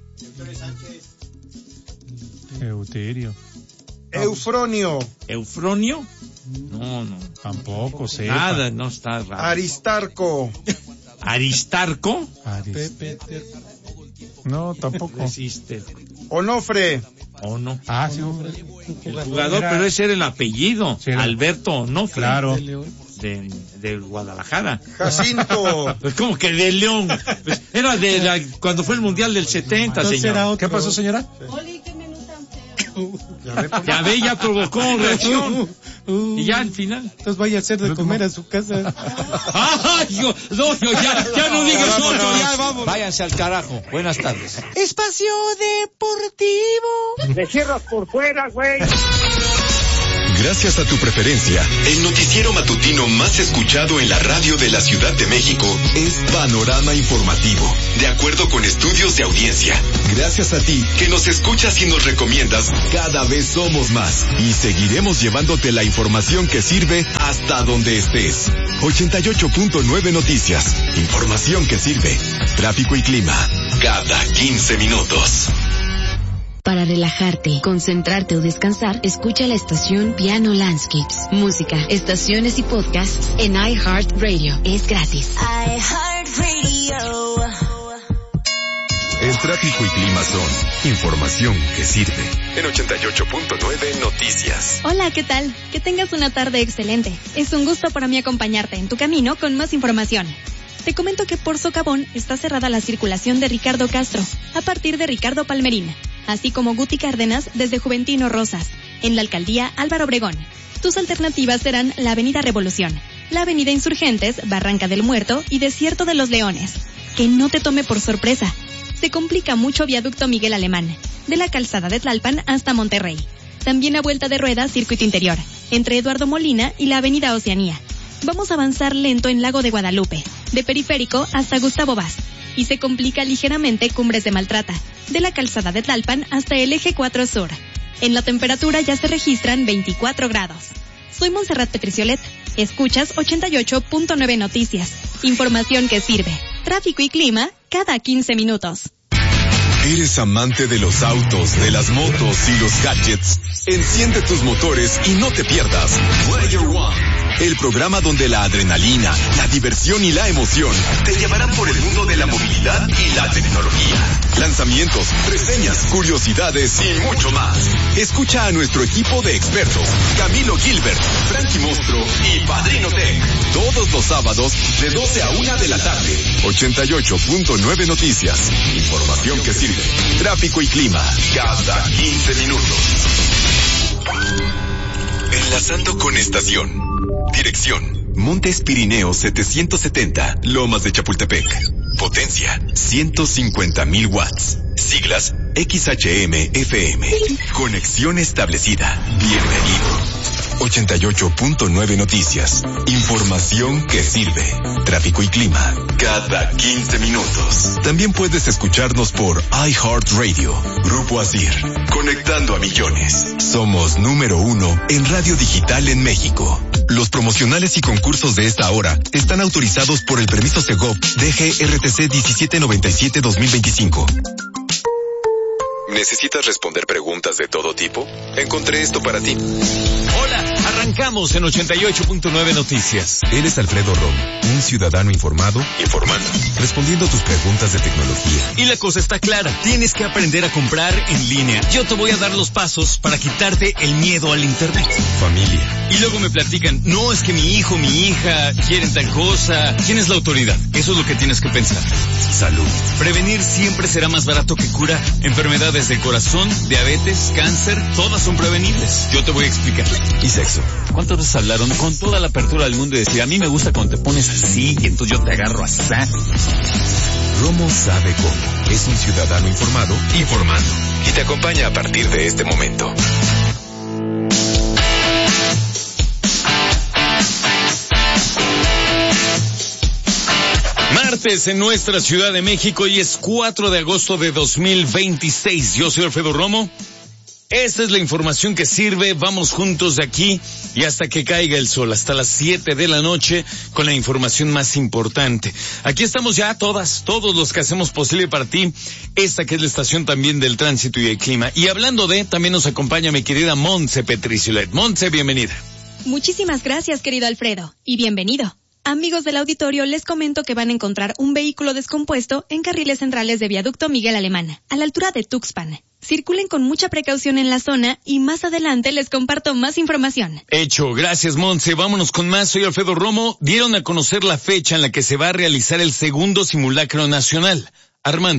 Euterio. Eufronio. ¿Eufronio? No, no. Tampoco sé. Nada, no está raro. Aristarco. ¿Aristarco? Pepe. No, tampoco. Existe. Onofre. ¿O no? Ah, sí. El jugador, era... pero ese era el apellido. Sí, era... Alberto Onofre. Claro. De, de Guadalajara. Jacinto. Pues como que de León. Pues era de la, cuando fue el Mundial del setenta, entonces señor. Otro... ¿Qué pasó, señora? Oli, qué menú tan feo. Ya ve, ya provocó reacción. Y ya al final. Entonces vaya a hacer de comer a su casa. ¡Ay, yo, no, yo, ya, ya no digas otro, ya vamos. Váyanse al carajo. Buenas tardes. Espacio Deportivo. Te cierras por fuera, güey. Gracias a tu preferencia, el noticiero matutino más escuchado en la radio de la Ciudad de México es Panorama Informativo, de acuerdo con estudios de audiencia. Gracias a ti, que nos escuchas y nos recomiendas, cada vez somos más y seguiremos llevándote la información que sirve hasta donde estés. ochenta y ocho punto nueve Noticias, información que sirve. Tráfico y clima, cada quince minutos. Para relajarte, concentrarte o descansar, escucha la estación Piano Landscapes. Música, estaciones y podcasts en iHeartRadio. Es gratis. iHeartRadio. El tráfico y clima son información que sirve. En ochenta y ocho punto nueve Noticias. Hola, ¿qué tal? Que tengas una tarde excelente. Es un gusto para mí acompañarte en tu camino con más información. Te comento que por Socavón está cerrada la circulación de Ricardo Castro, a partir de Ricardo Palmerín, así como Guti Cárdenas desde Juventino Rosas, en la alcaldía Álvaro Obregón. Tus alternativas serán la avenida Revolución, la avenida Insurgentes, Barranca del Muerto y Desierto de los Leones. Que no te tome por sorpresa. Se complica mucho viaducto Miguel Alemán, de la calzada de Tlalpan hasta Monterrey. También a vuelta de rueda circuito interior, entre Eduardo Molina y la avenida Oceanía. Vamos a avanzar lento en Lago de Guadalupe, de Periférico hasta Gustavo Vaz, y se complica ligeramente Cumbres de Maltrata, de la calzada de Tlalpan hasta el eje cuatro Sur. En la temperatura ya se registran veinticuatro grados. Soy Montserrat Petriciolet. Escuchas ochenta y ocho punto nueve Noticias. Información que sirve. Tráfico y clima cada quince minutos. ¿Eres amante de los autos, de las motos y los gadgets? Enciende tus motores y no te pierdas Player One, el programa donde la adrenalina, la diversión y la emoción te llevarán por el mundo de la movilidad y la tecnología. Lanzamientos, reseñas, curiosidades y mucho más. Escucha a nuestro equipo de expertos, Camilo Gilbert, Frankie Monstro y Padrino Tech, todos los sábados de doce a una de la tarde. ochenta y ocho punto nueve Noticias. Información que sirve. Tráfico y clima cada quince minutos. Enlazando con estación. Dirección: Montes Pirineos setecientos setenta, Lomas de Chapultepec. Potencia: ciento cincuenta mil watts. Siglas: X H M F M. Conexión establecida. Bienvenido. ochenta y ocho punto nueve Noticias. Información que sirve. Tráfico y clima cada quince minutos. También puedes escucharnos por iHeartRadio. Grupo Asir. Conectando a millones. Somos número uno en radio digital en México. Los promocionales y concursos de esta hora están autorizados por el permiso Segov D G R T C diecisiete noventa y siete dos mil veinticinco. ¿Necesitas responder preguntas de todo tipo? Encontré esto para ti. Hola, arrancamos en ochenta y ocho punto nueve Noticias. Él es Alfredo Romo, un ciudadano informado, informando, respondiendo tus preguntas de tecnología. Y la cosa está clara, tienes que aprender a comprar en línea. Yo te voy a dar los pasos para quitarte el miedo al internet. Familia. Y luego me platican, no, es que mi hijo, mi hija quieren tal cosa. ¿Quién es la autoridad? Eso es lo que tienes que pensar. Salud. Prevenir siempre será más barato que curar. Enfermedades de corazón, diabetes, cáncer, todas son prevenibles. Yo te voy a explicar. Y sexo. ¿Cuántas veces hablaron con toda la apertura del mundo y decir, a mí me gusta cuando te pones así y entonces yo te agarro así? Romo sabe cómo. Es un ciudadano informado, informando. Y te acompaña a partir de este momento. Martes en nuestra Ciudad de México y es cuatro de agosto de dos mil veintiséis. Yo soy Alfredo Romo. Esta es la información que sirve. Vamos juntos de aquí y hasta que caiga el sol, hasta las siete de la noche, con la información más importante. Aquí estamos ya todas, todos los que hacemos posible para ti, esta que es la estación también del tránsito y el clima. Y hablando de, también nos acompaña mi querida Montse Petriciolet. Montse, bienvenida. Muchísimas gracias, querido Alfredo, y bienvenido. Amigos del auditorio, les comento que van a encontrar un vehículo descompuesto en carriles centrales de viaducto Miguel Alemán, a la altura de Tuxpan. Circulen con mucha precaución en la zona y más adelante les comparto más información. Hecho, gracias Montse. Vámonos con más. Soy Alfredo Romo. Dieron a conocer la fecha en la que se va a realizar el segundo simulacro nacional. Armando.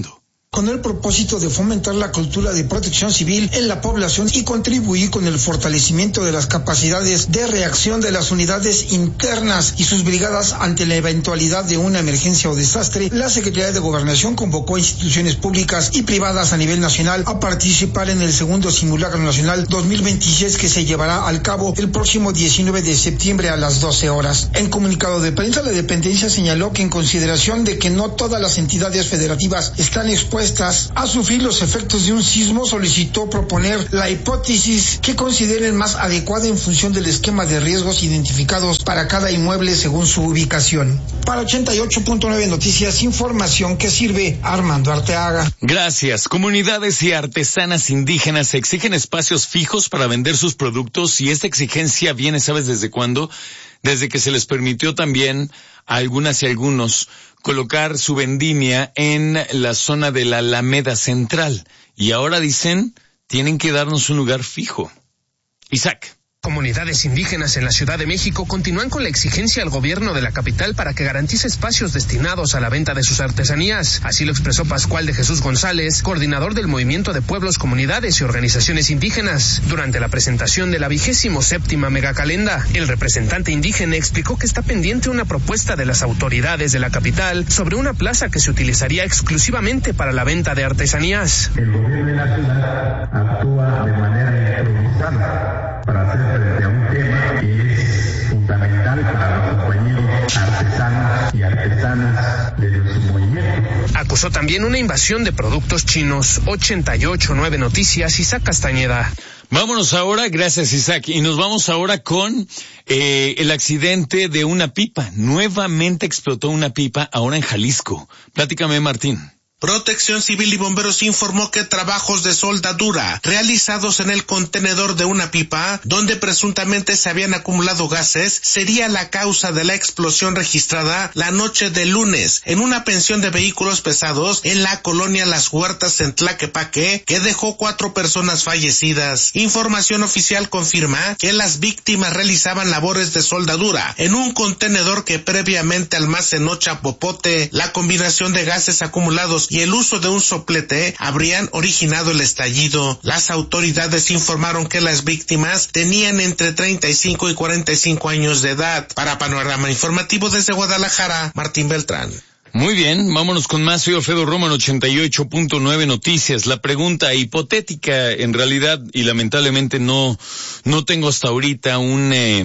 con el propósito de fomentar la cultura de protección civil en la población y contribuir con el fortalecimiento de las capacidades de reacción de las unidades internas y sus brigadas ante la eventualidad de una emergencia o desastre. La Secretaría de Gobernación convocó a instituciones públicas y privadas a nivel nacional a participar en el segundo simulacro nacional dos mil veintiséis que se llevará al cabo el próximo diecinueve de septiembre a las doce horas. En comunicado de prensa, la dependencia señaló que en consideración de que no todas las entidades federativas están expuestas a sufrir los efectos de un sismo, solicitó proponer la hipótesis que consideren más adecuada en función del esquema de riesgos identificados para cada inmueble según su ubicación. Para ochenta y ocho punto nueve Noticias, información que sirve. Armando Arteaga. Gracias. Comunidades y artesanas indígenas exigen espacios fijos para vender sus productos, y esta exigencia viene, ¿sabes desde cuándo? Desde que se les permitió también a algunas y algunos colocar su vendimia en la zona de la Alameda Central. Y ahora dicen, tienen que darnos un lugar fijo. Isaac. Comunidades indígenas en la Ciudad de México continúan con la exigencia al gobierno de la capital para que garantice espacios destinados a la venta de sus artesanías. Así lo expresó Pascual de Jesús González, coordinador del Movimiento de Pueblos, Comunidades y Organizaciones Indígenas, durante la presentación de la vigésimo séptima megacalenda. El representante indígena explicó que está pendiente una propuesta de las autoridades de la capital sobre una plaza que se utilizaría exclusivamente para la venta de artesanías. El gobierno de la ciudad actúa de manera improvisada para hacer frente a un tema que es fundamental para los compañeros artesanos y artesanas de nuestro movimiento. Acusó también una invasión de productos chinos. ochenta y ocho punto nueve Noticias, Isaac Castañeda. Vámonos ahora, gracias Isaac, y nos vamos ahora con eh, el accidente de una pipa. Nuevamente explotó una pipa, ahora en Jalisco. Platícame, Martín. Protección Civil y Bomberos informó que trabajos de soldadura realizados en el contenedor de una pipa, donde presuntamente se habían acumulado gases, sería la causa de la explosión registrada la noche del lunes en una pensión de vehículos pesados en la colonia Las Huertas en Tlaquepaque, que dejó cuatro personas fallecidas. Información oficial confirma que las víctimas realizaban labores de soldadura en un contenedor que previamente almacenó chapopote. La combinación de gases acumulados y el uso de un soplete habrían originado el estallido. Las autoridades informaron que las víctimas tenían entre treinta y cinco y cuarenta y cinco años de edad. Para Panorama Informativo desde Guadalajara, Martín Beltrán. Muy bien, vámonos con más. Soy Alfredo Romo en ochenta y ocho punto nueve Noticias. La pregunta hipotética, en realidad, y lamentablemente no, no tengo hasta ahorita un, eh,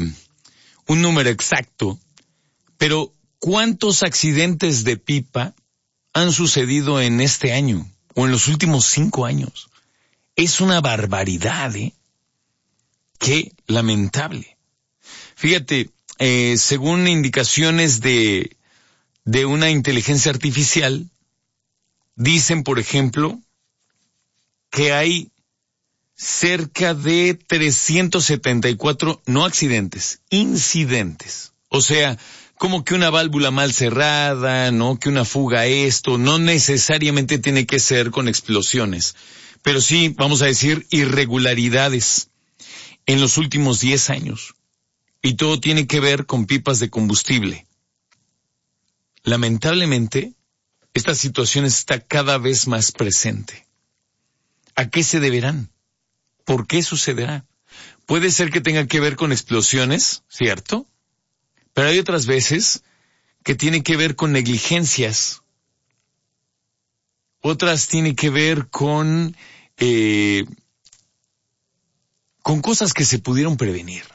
un número exacto, pero ¿cuántos accidentes de pipa han sucedido en este año o en los últimos cinco años? Es una barbaridad, ¿eh? Qué lamentable. Fíjate, eh, según indicaciones de, de una inteligencia artificial, dicen, por ejemplo, que hay cerca de trescientos setenta y cuatro, no accidentes, incidentes. O sea, como que una válvula mal cerrada, ¿no? Que una fuga esto, no necesariamente tiene que ser con explosiones, pero sí, vamos a decir, irregularidades en los últimos diez años. Y todo tiene que ver con pipas de combustible. Lamentablemente, esta situación está cada vez más presente. ¿A qué se deberán? ¿Por qué sucederá? Puede ser que tenga que ver con explosiones, ¿cierto? Pero hay otras veces que tiene que ver con negligencias. Otras tienen que ver con, eh, con cosas que se pudieron prevenir.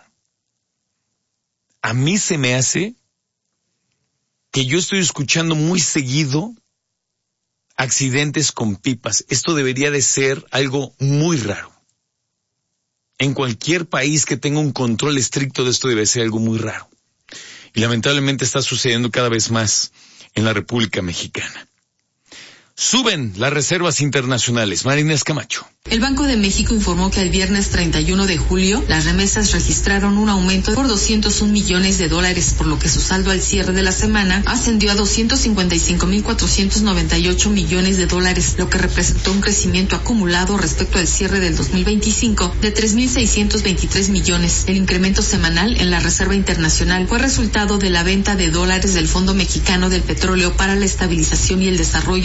A mí se me hace que yo estoy escuchando muy seguido accidentes con pipas. Esto debería de ser algo muy raro. En cualquier país que tenga un control estricto de esto debe ser algo muy raro. Y lamentablemente está sucediendo cada vez más en la República Mexicana. Suben las reservas internacionales. Marina Escamacho. El Banco de México informó que el viernes treinta y uno de julio las remesas registraron un aumento por doscientos un millones de dólares, por lo que su saldo al cierre de la semana ascendió a doscientos cincuenta y cinco mil cuatrocientos noventa y ocho millones de dólares, lo que representó un crecimiento acumulado respecto al cierre del dos mil veinticinco de tres mil seiscientos veintitrés millones. El incremento semanal en la reserva internacional fue resultado de la venta de dólares del Fondo Mexicano del Petróleo para la Estabilización y el Desarrollo al Banco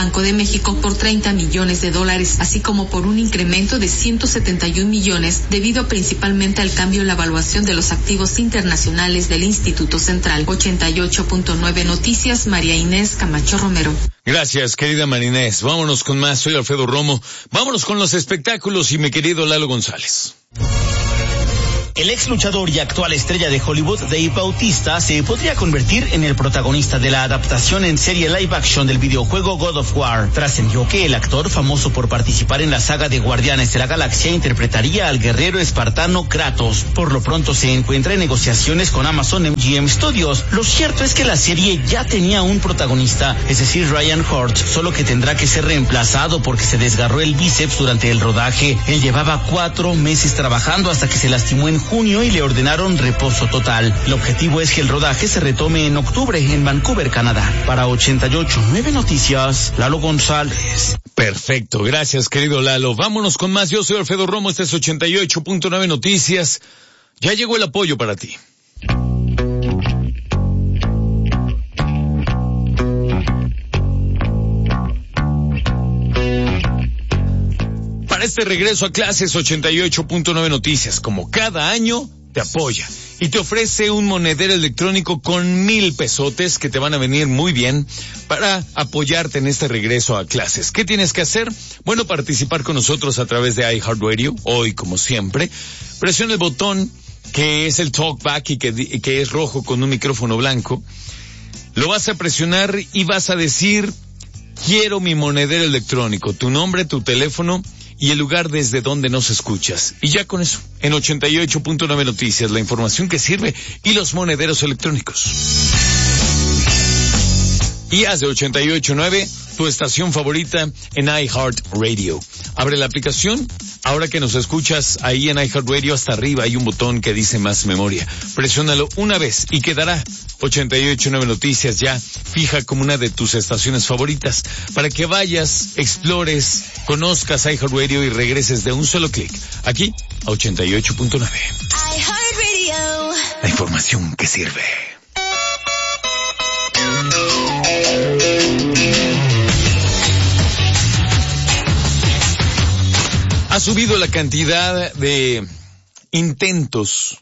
Banco de México por treinta millones de dólares, así como por un incremento de ciento setenta y un millones debido principalmente al cambio en la evaluación de los activos internacionales del Instituto Central. ochenta y ocho punto nueve Noticias, María Inés Camacho Romero. Gracias, querida Marinés. Vámonos con más. Soy Alfredo Romo. Vámonos con los espectáculos y mi querido Lalo González. El ex luchador y actual estrella de Hollywood, Dave Bautista, se podría convertir en el protagonista de la adaptación en serie live action del videojuego God of War. Trascendió que el actor, famoso por participar en la saga de Guardianes de la Galaxia, interpretaría al guerrero espartano Kratos. Por lo pronto se encuentra en negociaciones con Amazon M G M Studios. Lo cierto es que la serie ya tenía un protagonista, es decir, Ryan Hort, solo que tendrá que ser reemplazado porque se desgarró el bíceps durante el rodaje. Él llevaba cuatro meses trabajando hasta que se lastimó en junio y le ordenaron reposo total. El objetivo es que el rodaje se retome en octubre en Vancouver, Canadá. Para ochenta y ocho punto nueve Noticias, Lalo González. Perfecto, gracias querido Lalo. Vámonos con más. Yo soy Alfredo Romo, este es ochenta y ocho punto nueve Noticias. Ya llegó el apoyo para ti. Para este regreso a clases, ochenta y ocho punto nueve Noticias, como cada año, te apoya y te ofrece un monedero electrónico con mil pesotes que te van a venir muy bien para apoyarte en este regreso a clases. ¿Qué tienes que hacer? Bueno, participar con nosotros a través de iHeartRadio. Hoy, como siempre, presiona el botón que es el talkback y que, que es rojo con un micrófono blanco. Lo vas a presionar y vas a decir: quiero mi monedero electrónico, tu nombre, tu teléfono y el lugar desde donde nos escuchas. Y ya con eso, en ochenta y ocho punto nueve Noticias, la información que sirve y los monederos electrónicos. Y haz de ochenta y ocho punto nueve tu estación favorita en iHeartRadio. Abre la aplicación. Ahora que nos escuchas ahí en iHeartRadio, hasta arriba hay un botón que dice más memoria. Presiónalo una vez y quedará ochenta y ocho punto nueve Noticias ya fija como una de tus estaciones favoritas para que vayas, explores, conozcas iHeartRadio y regreses de un solo clic aquí a ochenta y ocho punto nueve. iHeartRadio. La información que sirve. Ha subido la cantidad de intentos.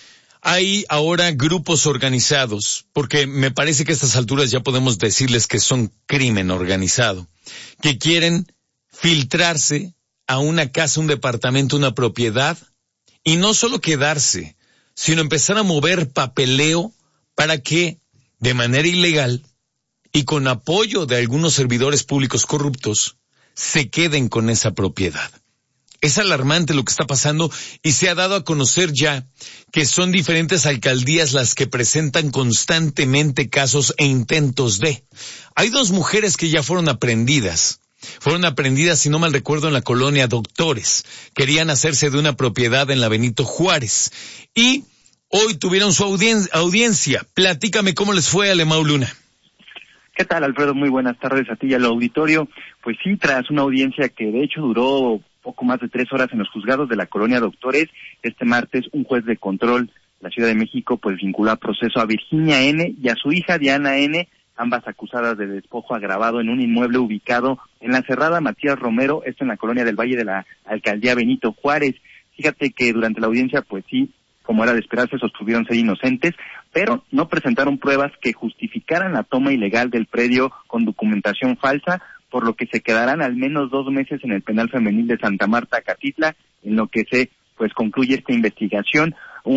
Hay ahora grupos organizados, porque me parece que a estas alturas ya podemos decirles que son crimen organizado, que quieren filtrarse a una casa, un departamento, una propiedad, y no solo quedarse, sino empezar a mover papeleo para que, de manera ilegal y con apoyo de algunos servidores públicos corruptos, se queden con esa propiedad. Es alarmante lo que está pasando y se ha dado a conocer ya que son diferentes alcaldías las que presentan constantemente casos e intentos de. Hay dos mujeres que ya fueron aprehendidas. Fueron aprehendidas, si no mal recuerdo, en la colonia Doctores. Querían hacerse de una propiedad en la Benito Juárez. Y hoy tuvieron su audien- audiencia. Platícame cómo les fue a Alemão Luna. ¿Qué tal, Alfredo? Muy buenas tardes a ti y al auditorio. Pues sí, tras una audiencia que de hecho duró poco más de tres horas en los juzgados de la colonia Doctores, este martes un juez de control de la Ciudad de México pues vinculó a proceso a Virginia N. y a su hija Diana N., ambas acusadas de despojo agravado en un inmueble ubicado en la Cerrada Matías Romero, esto en la colonia del Valle de la alcaldía Benito Juárez. Fíjate que durante la audiencia pues sí, como era de esperarse, sostuvieron ser inocentes, pero no presentaron pruebas que justificaran la toma ilegal del predio con documentación falsa, por lo que se quedarán al menos dos meses en el penal femenil de Santa Marta, Catitla, en lo que se pues concluye esta investigación.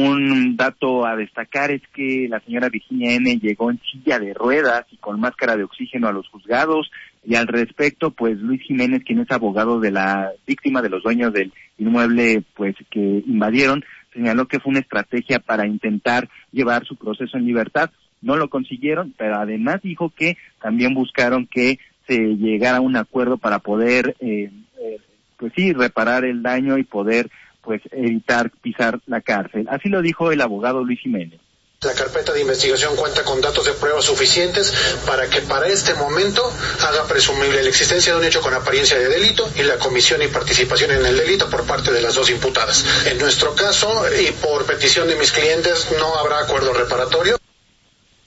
Un dato a destacar es que la señora Virginia N. llegó en silla de ruedas y con máscara de oxígeno a los juzgados, y al respecto, pues Luis Jiménez, quien es abogado de la víctima, de los dueños del inmueble pues que invadieron, señaló que fue una estrategia para intentar llevar su proceso en libertad. No lo consiguieron, pero además dijo que también buscaron que se llegara a un acuerdo para poder, eh, eh, pues sí, reparar el daño y poder, pues, evitar pisar la cárcel. Así lo dijo el abogado Luis Jiménez. La carpeta de investigación cuenta con datos de pruebas suficientes para que para este momento haga presumible la existencia de un hecho con apariencia de delito y la comisión y participación en el delito por parte de las dos imputadas. En nuestro caso, y por petición de mis clientes, no habrá acuerdo reparatorio.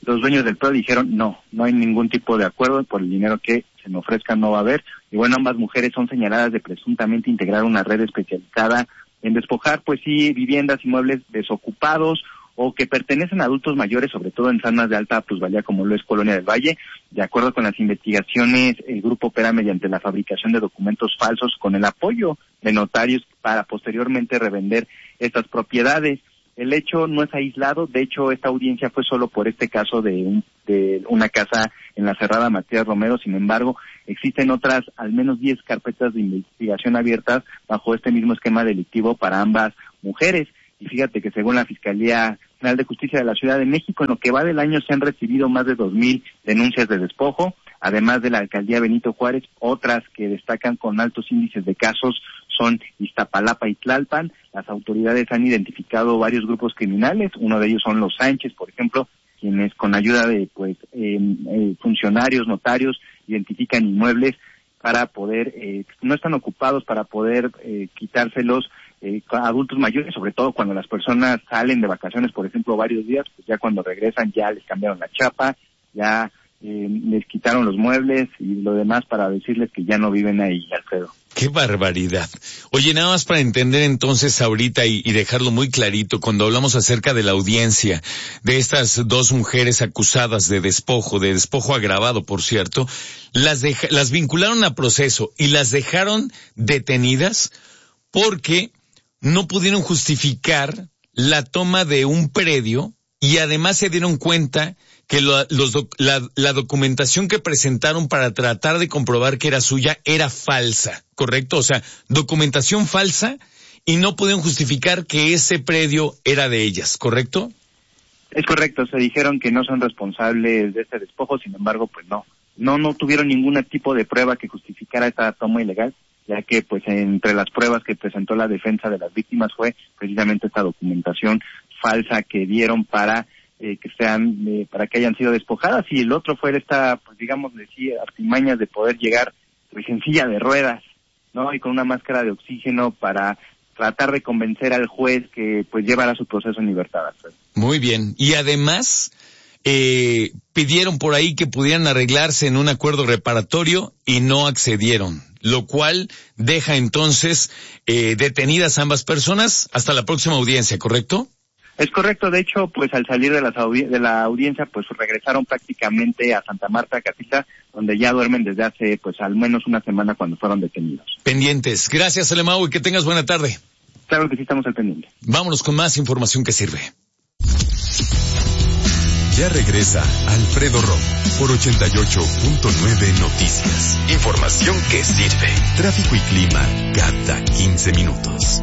los dueños del predio dijeron no, no hay ningún tipo de acuerdo, por el dinero que se me ofrezca no va a haber. Y bueno, ambas mujeres son señaladas de presuntamente integrar una red especializada en despojar, pues sí, viviendas y muebles desocupados o que pertenecen a adultos mayores, sobre todo en zonas de alta plusvalía como lo es Colonia del Valle. De acuerdo con las investigaciones, el grupo opera mediante la fabricación de documentos falsos con el apoyo de notarios para posteriormente revender estas propiedades. El hecho no es aislado, de hecho esta audiencia fue solo por este caso de, un, de una casa en la Cerrada Matías Romero. Sin embargo, existen otras al menos diez carpetas de investigación abiertas bajo este mismo esquema delictivo para ambas mujeres. Y fíjate que según la Fiscalía General de Justicia de la Ciudad de México, en lo que va del año se han recibido más de dos mil denuncias de despojo, además de la Alcaldía Benito Juárez. Otras que destacan con altos índices de casos son Iztapalapa y Tlalpan. Las autoridades han identificado varios grupos criminales, uno de ellos son los Sánchez, por ejemplo, quienes con ayuda de pues eh, eh, funcionarios, notarios, identifican inmuebles para poder, eh, no están ocupados para poder eh, quitárselos eh, a adultos mayores, sobre todo cuando las personas salen de vacaciones, por ejemplo, varios días, pues ya cuando regresan ya les cambiaron la chapa, ya eh, les quitaron los muebles y lo demás para decirles que ya no viven ahí, Alfredo. ¡Qué barbaridad! Oye, nada más para entender entonces ahorita y, y dejarlo muy clarito, cuando hablamos acerca de la audiencia de estas dos mujeres acusadas de despojo, de despojo agravado, por cierto, las, deja, las vincularon a proceso y las dejaron detenidas porque no pudieron justificar la toma de un predio y además se dieron cuenta que lo, los doc, la, la documentación que presentaron para tratar de comprobar que era suya era falsa, ¿correcto? O sea, documentación falsa y no pudieron justificar que ese predio era de ellas, ¿correcto? Es correcto, se dijeron que no son responsables de este despojo, sin embargo, pues no, no, no tuvieron ningún tipo de prueba que justificara esta toma ilegal, ya que pues entre las pruebas que presentó la defensa de las víctimas fue precisamente esta documentación falsa que dieron para eh, que sean, eh, para que hayan sido despojadas, y el otro fue esta, pues digamos, decía, artimañas de poder llegar pues en silla de ruedas, ¿no? Y con una máscara de oxígeno para tratar de convencer al juez que pues llevara su proceso en libertad. Muy bien, y además eh, pidieron por ahí que pudieran arreglarse en un acuerdo reparatorio y no accedieron, lo cual deja entonces eh, detenidas ambas personas hasta la próxima audiencia, ¿correcto? Es correcto, de hecho, pues al salir de, las audi- de la audiencia, pues regresaron prácticamente a Santa Marta, Catitla, donde ya duermen desde hace pues al menos una semana cuando fueron detenidos. Pendientes. Gracias, Alemão, y que tengas buena tarde. Claro que sí, estamos al pendiente. Vámonos con más información que sirve. Ya regresa Alfredo Romo por ochenta y ocho punto nueve Noticias. Información que sirve. Tráfico y clima cada quince minutos.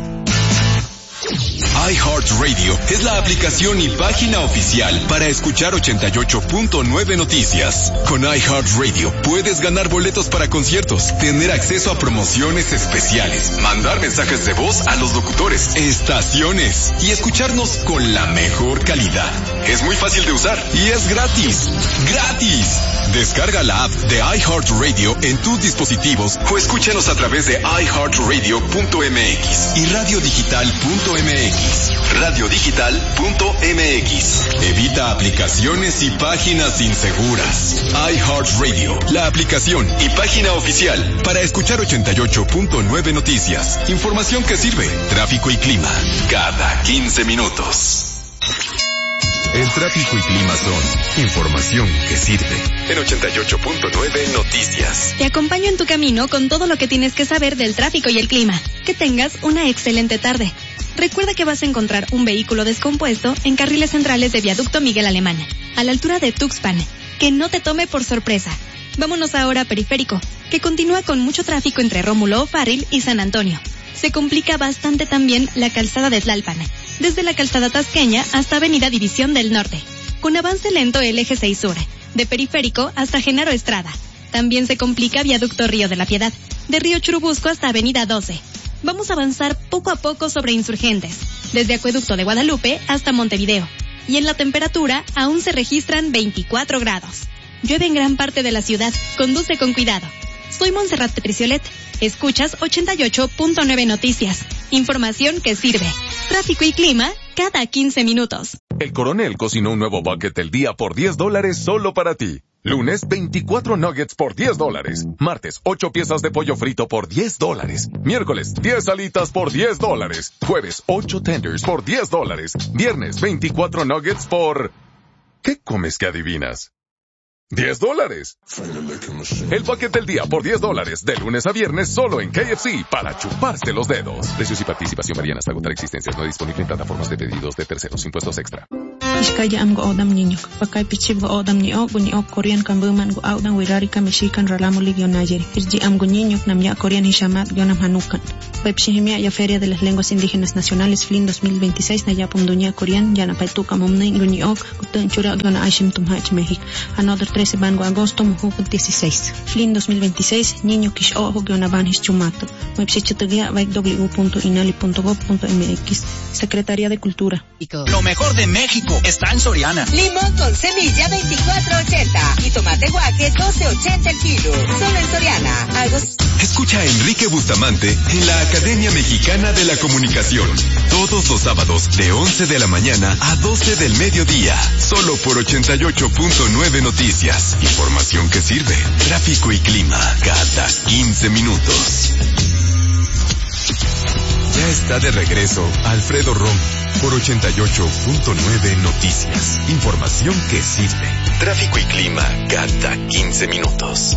iHeartRadio es la aplicación y página oficial para escuchar ochenta y ocho punto nueve Noticias. Con iHeartRadio puedes ganar boletos para conciertos, tener acceso a promociones especiales, mandar mensajes de voz a los locutores, estaciones y escucharnos con la mejor calidad. Es muy fácil de usar y es gratis. ¡Gratis! Descarga la app de iHeartRadio en tus dispositivos o escúchanos a través de i heart radio punto m x y radio digital punto m x. radio digital punto m x. Evita aplicaciones y páginas inseguras. iHeartRadio, la aplicación y página oficial para escuchar ochenta y ocho punto nueve Noticias. Información que sirve. Tráfico y clima cada quince minutos. El tráfico y clima son información que sirve. En ochenta y ocho punto nueve Noticias. Te acompaño en tu camino con todo lo que tienes que saber del tráfico y el clima. Que tengas una excelente tarde. Recuerda que vas a encontrar un vehículo descompuesto en carriles centrales de Viaducto Miguel Alemán, a la altura de Tuxpan. Que no te tome por sorpresa. Vámonos ahora a Periférico, que continúa con mucho tráfico entre Rómulo O'Farrill y San Antonio. Se complica bastante también la calzada de Tlalpan, desde la calzada Tasqueña hasta Avenida División del Norte, con avance lento el eje seis Sur, de Periférico hasta Genaro Estrada. También se complica Viaducto Río de la Piedad, de Río Churubusco hasta Avenida doce. Vamos a avanzar poco a poco sobre Insurgentes, desde Acueducto de Guadalupe hasta Montevideo. Y en la temperatura aún se registran veinticuatro grados. Llueve en gran parte de la ciudad, conduce con cuidado. Soy Montserrat Petriciolet. Escuchas ochenta y ocho punto nueve Noticias. Información que sirve. Tráfico y clima cada quince minutos. El Coronel cocinó un nuevo bucket del día por diez dólares solo para ti. Lunes, veinticuatro nuggets por diez dólares. Martes, ocho piezas de pollo frito por diez dólares. Miércoles, diez alitas por diez dólares. Jueves, ocho tenders por diez dólares. Viernes, veinticuatro nuggets por... ¿Qué comes que adivinas? diez dólares. El bucket del día por diez dólares, de lunes a viernes, solo en K F C, para chuparse los dedos. Precios y participación varían hasta agotar existencias. No disponible en plataformas de pedidos de terceros. Impuestos extra. Iskaya am go odam niño, pakai pichib go odam ni o, guni o Korean kan buman go odam wirari ka mexican ralamo ligio nayeri. Irji am go niño, nam ya Korean hishamat gionam hanukan. Pepshihimia ya Feria de las Lenguas Indígenas Nacionales F L I N dos mil veintiséis na ya pumduña Korean, ya na paituka momnei guni o, gutun chura giona aishim tumhach México. Another trece bango agosto, mujuku dieciséis. F L I N dos mil veintiséis, niño kish o, giona banhis chumato. Webshichitugia, vaik w punto inali punto gob punto m x. Secretaría de Cultura. Lo mejor de México está en Soriana. Limón con semilla veinticuatro ochenta y tomate guaje doce ochenta el kilo. Solo en Soriana. Algo... Escucha a Enrique Bustamante en la Academia Mexicana de la Comunicación. Todos los sábados de once de la mañana a doce del mediodía. Solo por ochenta y ocho punto nueve Noticias. Información que sirve. Tráfico y clima cada quince minutos. Ya está de regreso Alfredo Rom por ochenta y ocho punto nueve Noticias. Información que sirve. Tráfico y clima cada quince minutos.